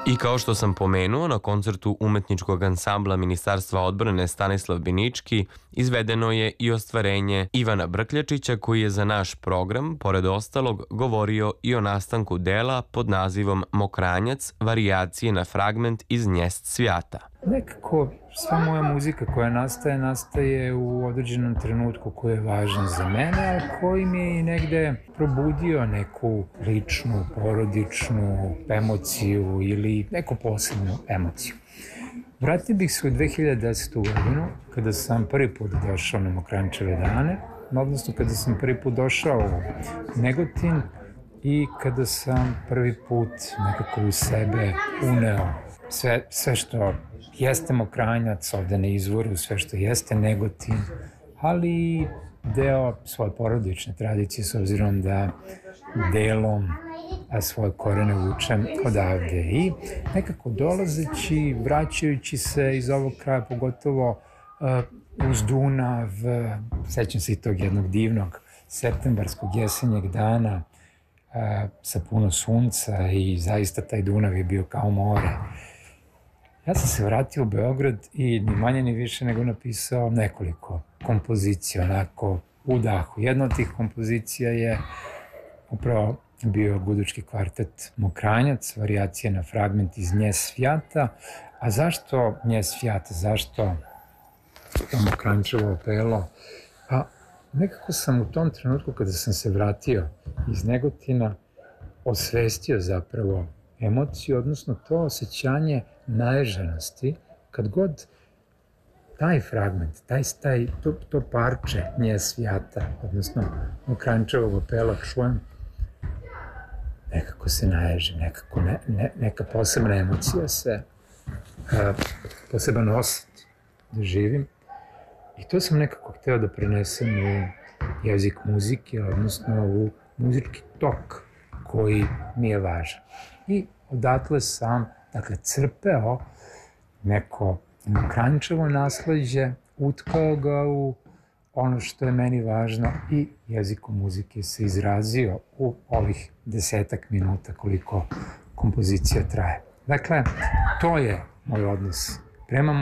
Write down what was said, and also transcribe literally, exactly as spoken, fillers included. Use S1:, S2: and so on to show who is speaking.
S1: I kao što sam pomenuo, na koncertu umetničkog ansambla Ministarstva odbrane Stanislav Binički izvedeno je i ostvarenje Ivana Brkljačića, koji je za naš program, pored ostalog, govorio i o nastanku dela pod nazivom Mokranjac, varijacije na fragment iz Njest svijata.
S2: Nekako sva moja muzika koja nastaje, nastaje u određenom trenutku koji je važan za mene, ali koji mi je i negde probudio neku ličnu, porodičnu emociju ili neku posebnu emociju. Vratio bih se u dve hiljade desetu godinu, kada sam prvi put došao na Mokranjčeve dane, odnosno kada sam prvi put došao u Negotin i kada sam prvi put nekako u sebe uneo sve, sve što jeste Mokranjac ovde na izvoru, sve što jeste Negotin, ali i deo svoje porodične tradicije, s obzirom da delom svoje korene vučem odavde. I nekako dolazeći, vraćajući se iz ovog kraja, pogotovo uh, uz Dunav, sećam se i tog jednog divnog septembarskog jesenjeg dana uh, sa puno sunca i zaista taj Dunav je bio kao more. Ja sam se vratio u Beograd i ni manje ni više nego napisao nekoliko kompozicija, onako u dahu. Jedna od tih kompozicija je upravo bio Gudučki kvartet Mokranjac, varijacija na fragment iz Nje svijata. A zašto Nje svijata? Zašto to Mokranjčevo opelo? Pa nekako sam u tom trenutku kada sam se vratio iz Negotina osvestio zapravo emociju, odnosno to osjećanje naježanosti, kad god taj fragment, taj, taj, to, to parče Nje svijata, odnosno Mokranjčevog opela čujem, nekako se naježim, nekako ne, ne, neka posebna emocija se, a, poseban osjet doživim. I to sam nekako hteo da prenesem u jezik muzike, odnosno u muzički tok koji mi je važan. I odatle sam, dakle, crpeo neko Mokranjčevo nasleđe, utkao ga u ono što je meni važno i jezikom muzike se izrazio u ovih desetak minuta koliko kompozicija traje. Dakle, to je moj odnos prema